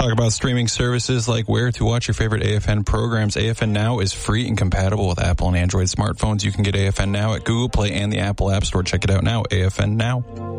Talk about streaming services like where to watch your favorite AFN programs. AFN Now is free and compatible with Apple and Android smartphones. You can get AFN Now at Google Play and the Apple App Store. Check it out now, AFN Now.